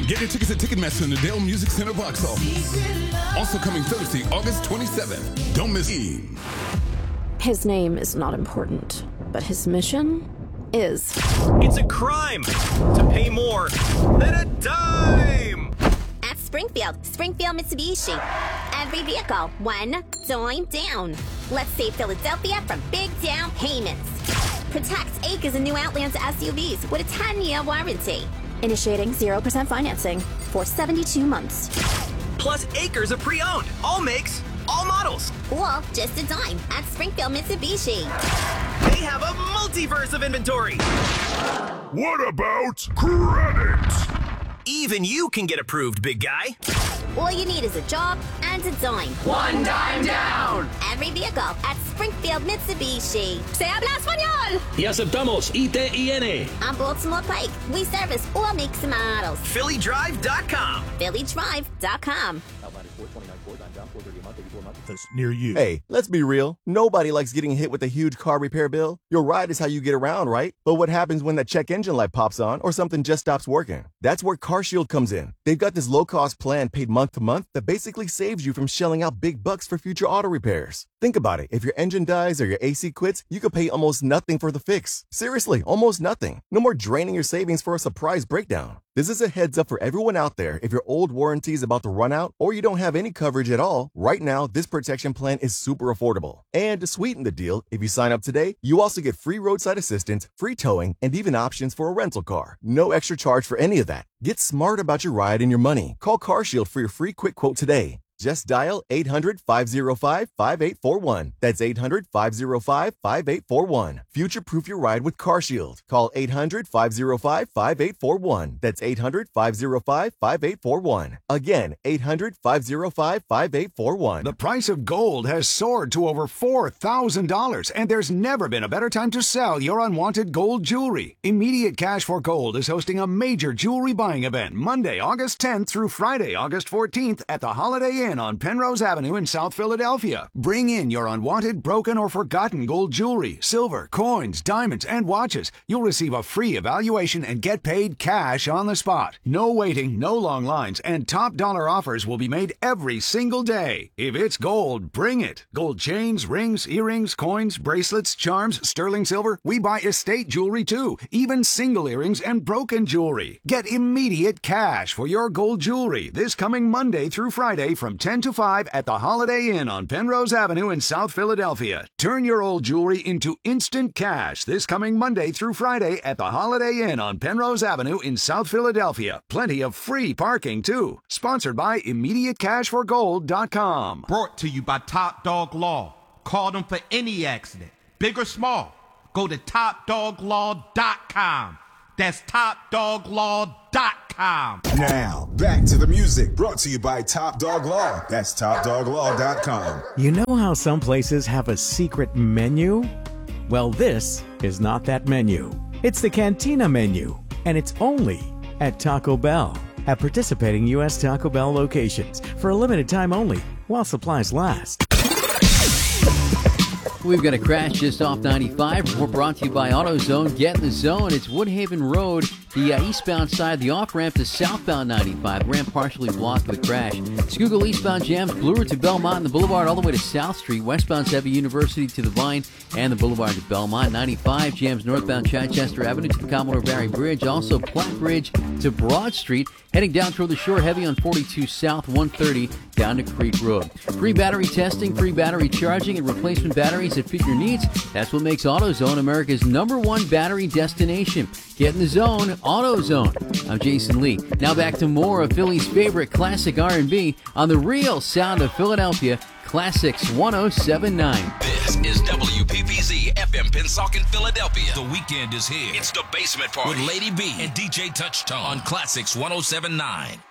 Get your tickets at Ticketmaster and the Dale Music Center box office. Also coming Thursday, August 27th. Don't miss Eve. His name is not important, but his mission is. It's a crime to pay more than a dime. At Springfield Mitsubishi. Every vehicle, one dime down. Let's save Philadelphia from big down payments. Protect acres of new Outlander SUVs with a 10-year warranty. Initiating 0% financing for 72 months. Plus acres of pre-owned, all makes, all models. Or just a dime at Springfield Mitsubishi. They have a multiverse of inventory. What about credit? Even you can get approved, big guy. All you need is a job and a dime. One dime down. Every vehicle at Springfield Mitsubishi. Se habla español. Y aceptamos ITIN. On Baltimore Pike, we service all makes and models. PhillyDrive.com. PhillyDrive.com. Near you. Hey, let's be real. Nobody likes getting hit with a huge car repair bill. Your ride is how you get around, right? But what happens when that check engine light pops on or something just stops working? That's where CarShield comes in. They've got this low-cost plan paid month to month that basically saves you from shelling out big bucks for future auto repairs. Think about it. If your engine dies or your AC quits, you could pay almost nothing for the fix. Seriously, almost nothing. No more draining your savings for a surprise breakdown. This is a heads up for everyone out there. If your old warranty is about to run out or you don't have any coverage at all, right now, this protection plan is super affordable. And to sweeten the deal, if you sign up today, you also get free roadside assistance, free towing, and even options for a rental car. No extra charge for any of that. Get smart about your ride and your money. Call CarShield for your free quick quote today. Just dial 800-505-5841. That's 800-505-5841. Future-proof your ride with CarShield. Call 800-505-5841. That's 800-505-5841. Again, 800-505-5841. The price of gold has soared to over $4,000, and there's never been a better time to sell your unwanted gold jewelry. Immediate Cash for Gold is hosting a major jewelry buying event Monday, August 10th through Friday, August 14th at the Holiday Inn on Penrose Avenue in South Philadelphia. Bring in your unwanted, broken, or forgotten gold jewelry, silver, coins, diamonds, and watches. You'll receive a free evaluation and get paid cash on the spot. No waiting, no long lines, and top dollar offers will be made every single day. If it's gold, bring it. Gold chains, rings, earrings, coins, bracelets, charms, sterling silver. We buy estate jewelry too, even single earrings and broken jewelry. Get immediate cash for your gold jewelry this coming Monday through Friday from 10 to 5 at the Holiday Inn on Penrose Avenue in South Philadelphia. Turn your old jewelry into instant cash this coming Monday through Friday at the Holiday Inn on Penrose Avenue in South Philadelphia. Plenty of free parking, too. Sponsored by ImmediateCashForGold.com. Brought to you by Top Dog Law. Call them for any accident, big or small. Go to TopDogLaw.com. That's TopDogLaw.com. Now, back to the music, brought to you by Top Dog Law. That's TopDogLaw.com. You know how some places have a secret menu? Well, this is not that menu. It's the Cantina menu, and it's only at Taco Bell. At participating U.S. Taco Bell locations for a limited time only, while supplies last. We've got a crash just off 95. We're brought to you by AutoZone. Get in the zone. It's Woodhaven Road, the eastbound side, the off-ramp to southbound 95. Ramp partially blocked with a crash. Schuylkill eastbound jams Bloor to Belmont and the Boulevard all the way to South Street. Westbound Sevi University to the Vine and the Boulevard to Belmont. 95 jams northbound Chichester Avenue to the Commodore Barry Bridge. Also Platte Bridge to Broad Street. Heading down toward the shore, heavy on 42 South, 130 down to Creek Road. Free battery testing, free battery charging, and replacement batteries that fit your needs. That's what makes AutoZone America's #1 battery destination. Get in the zone, AutoZone. I'm Jason Lee. Now back to more of Philly's favorite classic R&B on the real sound of Philadelphia, Classics 107.9. This is WPPZ FM Pennsauken, Philadelphia. The weekend is here. It's the Basement Party with Lady B and DJ Touchtone on Classics 107.9.